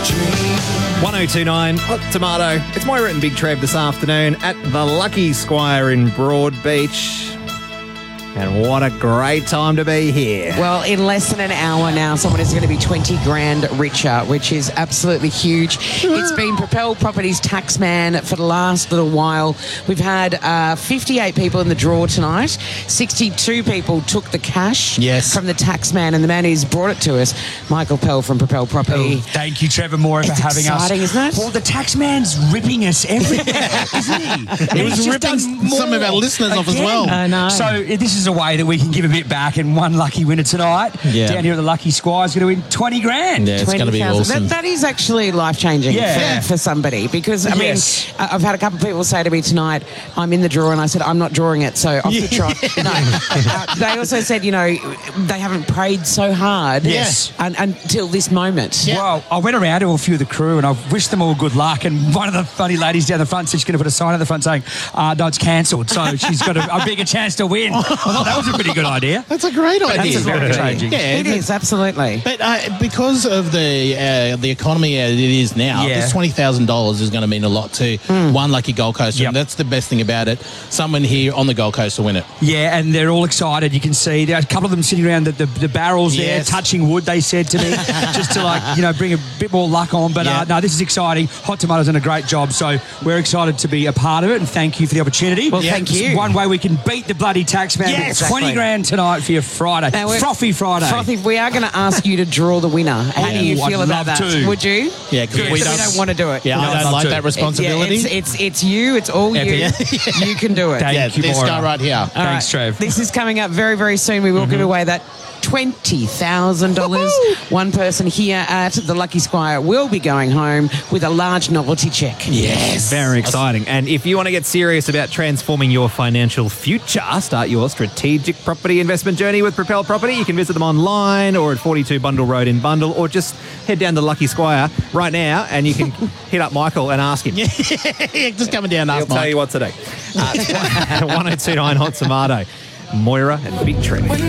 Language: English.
1029 Hot Tomato. It's Moira and Big Trev this afternoon at the Lucky Squire in Broadbeach. And what a great time to be here. Well, in less than an hour now, someone is going to be 20 grand richer, which is absolutely huge. It's been Propel Properties Taxman for the last little while. We've had 58 people in the draw tonight. 62 people took the cash from the Taxman, and the man who's brought it to us, Michael Pell from Propel Property. Thank you, Trevor Moore, for having exciting, us. Isn't it? Well, the Taxman's ripping us everywhere, isn't he? He was ripping some of our listeners off as well. I know. So this is a way that we can give a bit back, and one lucky winner tonight down here at the Lucky Squire is going to win 20 grand. Yeah, it's going to be awesome. That is actually life-changing for somebody, because, I mean, I've had a couple of people say to me tonight, I'm in the draw, and I said, I'm not drawing it, so off the trot. No. They also said, you know, they haven't prayed so hard until this moment. Yeah. Well, I went around to a few of the crew, and I wished them all good luck, and one of the funny ladies down the front said she's going to put a sign at the front saying, no, it's cancelled, so she's got a bigger chance to win. I thought that was a pretty good idea. That's a great idea. That's very changing. Yeah, it is, absolutely. But because of the economy as it is now, this $20,000 is going to mean a lot to one lucky Gold Coaster. And that's the best thing about it. Someone here on the Gold Coast will win it. Yeah, and they're all excited. You can see there are a couple of them sitting around the barrels there, touching wood, they said to me, just to bring a bit more luck on. But no, this is exciting. Hot Tomato's done a great job, so we're excited to be a part of it, and thank you for the opportunity. Well, thank you. It's one way we can beat the bloody Taxman. Yes, 20 grand tonight for your Friday. Frothy Friday. Frothy, we are going to ask you to draw the winner. How do you feel about that? To. Would you? Yeah, because we don't want to do it. Yeah, I don't like that responsibility. It's you. It's all you. You can do it. Thank you, this Maura. guy right here. Thanks, Trev. This is coming up very, very soon. We will give away that $20,000. One person here at the Lucky Squire will be going home with a large novelty check. Yes. Very exciting. And if you want to get serious about transforming your financial future, start your strategic property investment journey with Propel Property. You can visit them online or at 42 Bundle Road in Bundle, or just head down to Lucky Squire right now and you can hit up Michael and ask him. Just coming down and ask He'll tell you what to do. 1029 Hot Tomato. Moira and Big Tree.